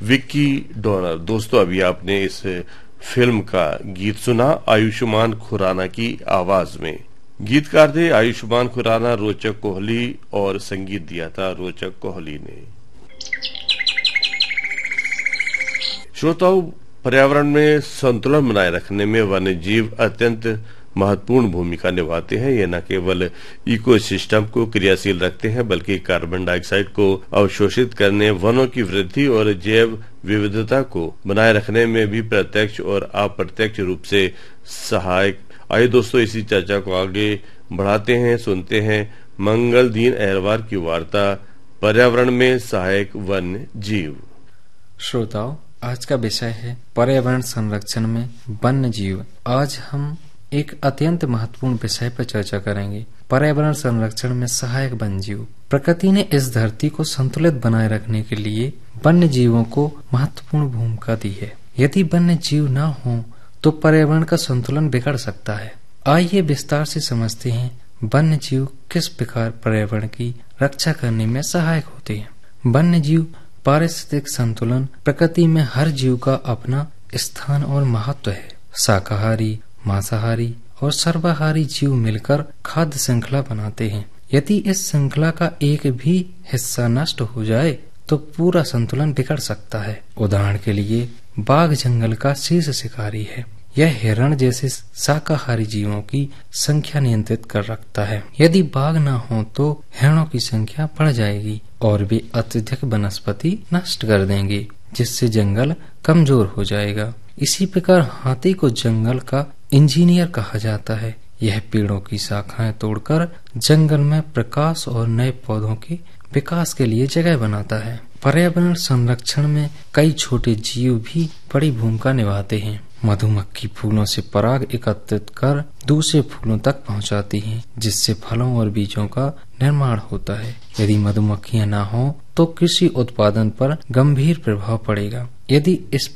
Vicky donor. दोस्तों, अभी आपने इस फिल्म का गीत सुना आयुष्मान खुराना की आवाज में। गीतकार थे आयुष्मान खुराना, रोचक कोहली, और संगीत दिया था रोचक कोहली ने। श्रोताओं, पर्यावरण में संतुलन बनाए रखने में वन्य जीव अत्यंत महत्वपूर्ण भूमिका निभाते हैं। ये न केवल इकोसिस्टम को क्रियाशील रखते हैं बल्कि कार्बन डाइऑक्साइड को अवशोषित करने, वनों की वृद्धि और जैव विविधता को बनाए रखने में भी प्रत्यक्ष और अप्रत्यक्ष रूप से सहायक। आइए दोस्तों, इसी चर्चा को आगे बढ़ाते हैं, सुनते हैं मंगल दीन अहरवार की वार्ता, पर्यावरण में सहायक वन्य जीव। श्रोताओं, आज का विषय है पर्यावरण संरक्षण में वन्य जीव। आज हम एक अत्यंत महत्वपूर्ण विषय पर चर्चा करेंगे, पर्यावरण संरक्षण में सहायक वन्य जीव। प्रकृति ने इस धरती को संतुलित बनाए रखने के लिए वन्य जीवों को महत्वपूर्ण भूमिका दी है। यदि वन्य जीव न हो तो पर्यावरण का संतुलन बिगड़ सकता है। आइए विस्तार से समझते हैं वन्य जीव किस प्रकार पर्यावरण की रक्षा करने में सहायक होते हैं। वन्य जीव पारिस्थितिक संतुलन। प्रकृति में हर जीव का अपना स्थान और महत्व है। शाकाहारी, मांसाहारी और सर्वाहारी जीव मिलकर खाद्य श्रृंखला बनाते हैं। यदि इस श्रृंखला का एक भी हिस्सा नष्ट हो जाए तो पूरा संतुलन बिगड़ सकता है। उदाहरण के लिए बाघ जंगल का शीर्ष शिकारी है। यह हिरण जैसे शाकाहारी जीवों की संख्या नियंत्रित कर रखता है। यदि बाघ न हो तो हिरणों की संख्या बढ़ जाएगी और वे अत्यधिक वनस्पति नष्ट कर देंगे, जिससे जंगल कमजोर हो जाएगा। इसी प्रकार हाथी को जंगल का इंजीनियर कहा जाता है। यह पेड़ों की शाखाएं तोड़कर जंगल में प्रकाश और नए पौधों के विकास के लिए जगह बनाता है। पर्यावरण संरक्षण में कई छोटे जीव भी बड़ी भूमिका निभाते हैं। मधुमक्खी फूलों से पराग एकत्रित कर दूसरे फूलों तक पहुंचाती है, जिससे फलों और बीजों का निर्माण होता है। यदि मधुमक्खियां न हो तो कृषि उत्पादन पर गंभीर प्रभाव पड़ेगा। यदि इस